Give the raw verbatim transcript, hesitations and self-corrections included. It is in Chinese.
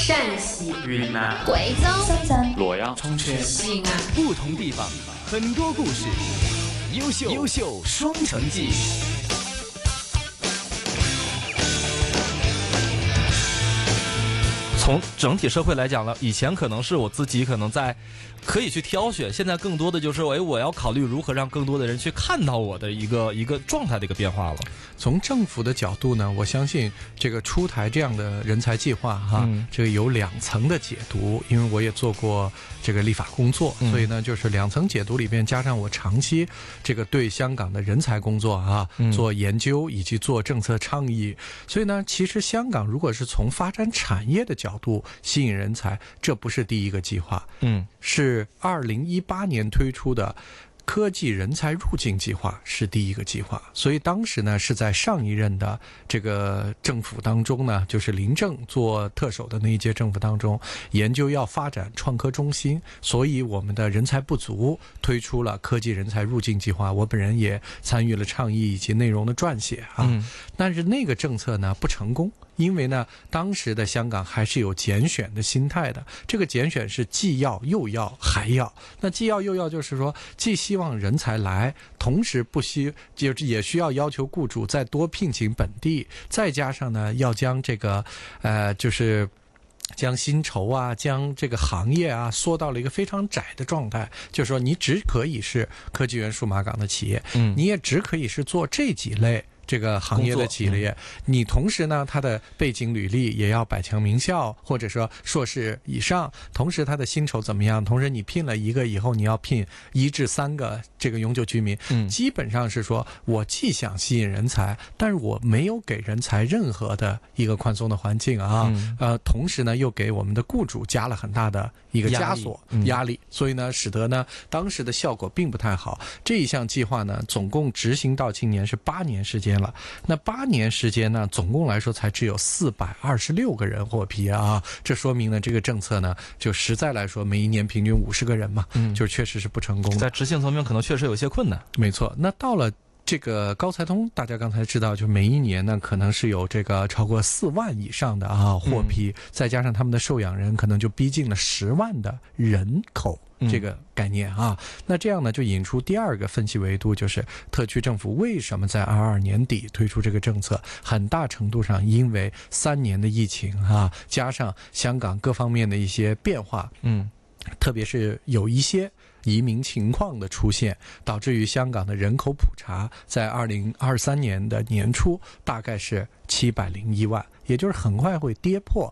陕西、 云南、 贵州、 深圳、 洛阳、 重庆、 西安， 不同地方，很多故事，优秀优秀双城记。 从整体社会来讲呢，以前可能是我自己可能在可以去挑选，现在更多的就是哎，我要考虑如何让更多的人去看到我的一个一个状态的一个变化了。 从政府的角度呢，我相信这个出台这样的人才计划哈，嗯、这个有两层的解读，因为我也做过这个立法工作，嗯、所以呢，就是两层解读里边加上我长期这个对香港的人才工作啊、嗯、做研究以及做政策倡议，所以呢，其实香港如果是从发展产业的角度吸引人才，这不是第一个计划，嗯，是二零一八年推出的科技人才入境计划是第一个计划，所以当时呢是在上一任的这个政府当中呢，就是林郑做特首的那一届政府当中，研究要发展创科中心，所以我们的人才不足，推出了科技人才入境计划。我本人也参与了倡议以及内容的撰写啊，嗯、但是那个政策呢不成功。因为呢，当时的香港还是有拣选的心态的。这个拣选是既要又要还要。那既要又要，就是说，既希望人才来，同时不希就是也需要要求雇主再多聘请本地，再加上呢，要将这个呃，就是将薪酬啊，将这个行业啊缩到了一个非常窄的状态。就是说，你只可以是科技园数码港的企业，嗯，你也只可以是做这几类这个行业的企业，你同时呢，他的背景履历也要百强名校，或者说硕士以上，同时他的薪酬怎么样？同时你聘了一个以后，你要聘一至三个这个永久居民，嗯，基本上是说我既想吸引人才，但是我没有给人才任何的一个宽松的环境啊，嗯、呃，同时呢又给我们的雇主加了很大的一个枷锁压力，压力，所以呢，使得呢当时的效果并不太好。这一项计划呢，总共执行到今年是八年时间了。那八年时间呢，总共来说才只有四百二十六个人获批啊，这说明呢，这个政策呢，就实在来说，每一年平均五十个人嘛，嗯，就确实是不成功的， 在执行层面可能确实有些困难。 没错，那到了这个高才通，大家刚才知道，就每一年呢，可能是有这个超过四万以上的啊获批，嗯、再加上他们的受养人，可能就逼近了十万的人口。这个概念啊，那这样呢就引出第二个分析维度，就是特区政府为什么在二二年底推出这个政策，很大程度上因为三年的疫情啊，加上香港各方面的一些变化，嗯，特别是有一些移民情况的出现，导致于香港的人口普查在二零二三年的年初大概是七百零一万，也就是很快会跌破